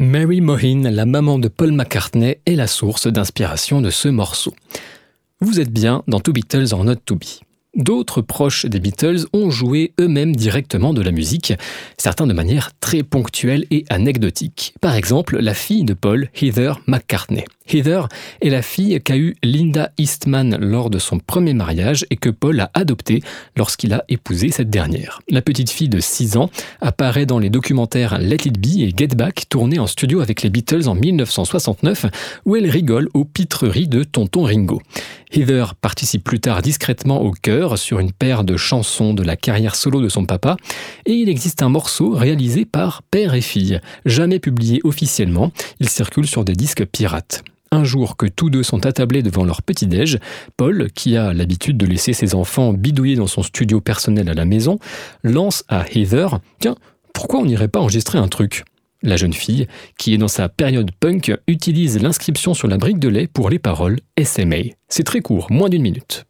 Mary Mohin, la maman de Paul McCartney, est la source d'inspiration de ce morceau. Vous êtes bien dans Two Beatles or Not to Be. D'autres proches des Beatles ont joué eux-mêmes directement de la musique, certains de manière très ponctuelle et anecdotique. Par exemple, la fille de Paul, Heather McCartney. Heather est la fille qu'a eue Linda Eastman lors de son premier mariage et que Paul a adoptée lorsqu'il a épousé cette dernière. La petite fille de 6 ans apparaît dans les documentaires Let It Be et Get Back, tournés en studio avec les Beatles en 1969, où elle rigole aux pitreries de Tonton Ringo. Heather participe plus tard discrètement au chœur sur une paire de chansons de la carrière solo de son papa, et il existe un morceau réalisé par père et fille, jamais publié officiellement, il circule sur des disques pirates. Un jour que tous deux sont attablés devant leur petit-déj, Paul, qui a l'habitude de laisser ses enfants bidouiller dans son studio personnel à la maison, lance à Heather « Tiens, pourquoi on n'irait pas enregistrer un truc ?» La jeune fille, qui est dans sa période punk, utilise l'inscription sur la brique de lait pour les paroles SMA. C'est très court, moins d'1 minute.